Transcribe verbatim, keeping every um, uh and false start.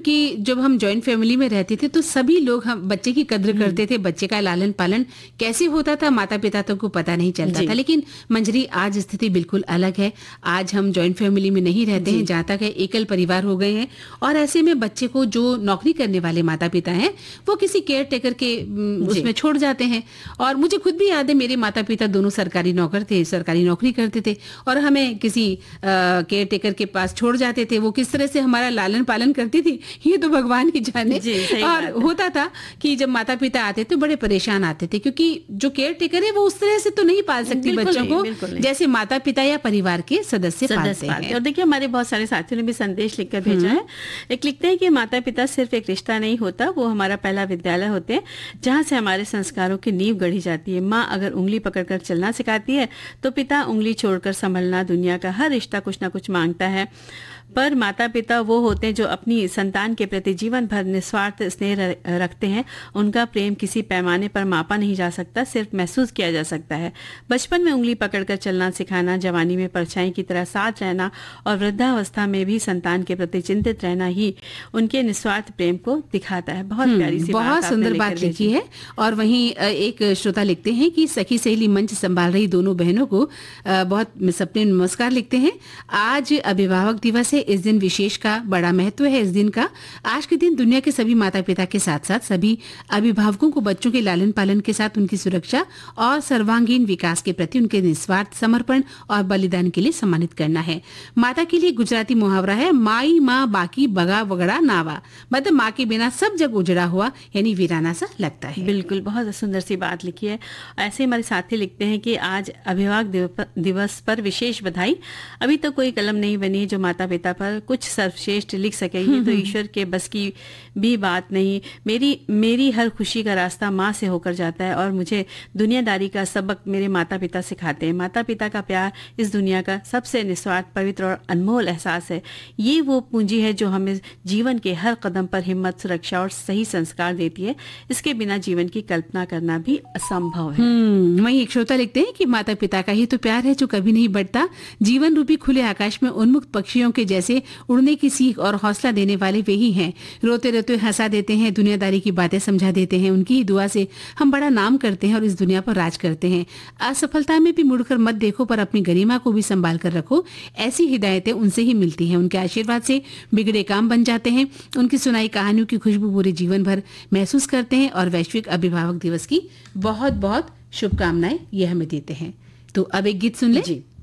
कि जब हम जॉइंट फैमिली में रहते थे तो सभी लोग हम बच्चे की कद्र करते थे, बच्चे का लालन पालन कैसे होता था माता पिता तो को पता नहीं चलता था। लेकिन मंजरी आज स्थिति बिल्कुल अलग है। आज हम जॉइंट फैमिली में नहीं रहते हैं, जहाँ तक है एकल परिवार हो गए हैं, और ऐसे में बच्चे को जो नौकरी करने वाले माता पिता हैं वो किसी केयर टेकर के उसमें छोड़ जाते हैं। और मुझे खुद भी याद है, मेरे माता पिता दोनों सरकारी नौकर थे, सरकारी नौकरी करते थे, और हमें किसी केयर टेकर के पास छोड़ जाते थे। वो किस तरह से हमारा लालन पालन करती थी ये तो भगवान ही जाने। और होता था कि जब माता पिता आते थे बड़े परेशान आते थे, क्योंकि जो केयर टेकर है वो उस तरह से तो नहीं पाल सकती बच्चों को जैसे माता पिता या परिवार के सदस्य पालते हैं। और देखिए हमारे बहुत सारे साथियों ने भी संदेश लिखकर भेजा है। एक लिखते हैं कि माता पिता सिर्फ एक रिश्ता नहीं होता, वो हमारा पहला विद्यालय होते हैं जहाँ से हमारे संस्कारों की नींव गढ़ी जाती है। माँ अगर उंगली पकड़कर चलना सिखाती है तो पिता उंगली छोड़कर संभलना। दुनिया का हर रिश्ता कुछ ना कुछ मांगता है, पर माता पिता वो होते हैं जो अपनी संतान के प्रति जीवन भर निस्वार्थ स्नेह रखते हैं। उनका प्रेम किसी पैमाने पर मापा नहीं जा सकता, सिर्फ महसूस किया जा सकता है। बचपन में उंगली पकड़कर चलना सिखाना, जवानी में परछाई की तरह साथ रहना और वृद्धावस्था में भी संतान के प्रति चिंतित रहना ही उनके निस्वार्थ प्रेम को दिखाता है। बहुत प्यारी सी बहुत सुंदर बात लिखी है। और वहीं एक श्रोता लिखते हैं कि सखी सहेली मंच संभाल रही दोनों बहनों को बहुत सपने नमस्कार लिखते हैं। आज अभिभावक दिवस है, इस दिन विशेष का बड़ा महत्व है। इस दिन का आज के दिन दुनिया के सभी माता पिता के साथ साथ सभी अभिभावकों को बच्चों के लालन पालन के साथ उनकी सुरक्षा और सर्वांगीण विकास के प्रति उनके निस्वार्थ समर्पण और बलिदान के लिए सम्मानित करना है। माता के लिए गुजराती मुहावरा है, माई माँ बाकी बगा वगड़ा नावा, मतलब माँ के बिना सब जग उजड़ा हुआ यानी वीराना सा लगता है। बिल्कुल, बहुत सुंदर सी बात लिखी है। ऐसे हमारे साथी लिखते हैं कि आज अभिभावक दिवस पर विशेष बधाई। अभी तो कोई कलम नहीं बनी जो माता पिता पर कुछ सर्वश्रेष्ठ लिख सके, ये तो ईश्वर के बस की भी बात नहीं। मेरी मेरी हर खुशी का रास्ता माँ से होकर जाता है और मुझे दुनियादारी का सबक मेरे माता पिता सिखाते हैं। माता पिता का प्यार इस दुनिया का सबसे निस्वार्थ, पवित्र और अनमोल एहसास है। ये वो पूंजी है जो हमें जीवन के हर कदम पर हिम्मत, सुरक्षा और सही संस्कार देती है। इसके बिना जीवन की कल्पना करना भी असंभव है। वहीं एक श्रोता लिखते हैं कि माता पिता का ही तो प्यार है जो कभी नहीं बढ़ता। जीवन रूपी खुले आकाश में उन्मुक्त पक्षियों के जैसे उड़ने की सीख और हौसला देने वाले वे ही हैं। रोते रोते हंसा देते हैं, दुनियादारी की बातें समझा देते हैं। उनकी ही दुआ से हम बड़ा नाम करते हैं और इस दुनिया पर राज करते हैं। असफलता में भी मुड़कर मत देखो, पर अपनी गरिमा को भी संभाल कर रखो। ऐसी हिदायतें उनसे ही मिलती हैं। उनके आशीर्वाद से बिगड़े काम बन जाते हैं। उनकी सुनाई कहानियों की खुशबू पूरे जीवन भर महसूस करते हैं। और वैश्विक अभिभावक दिवस की बहुत बहुत शुभकामनाएं ये हमें देते हैं। तो अब एक गीत सुन ले। जी।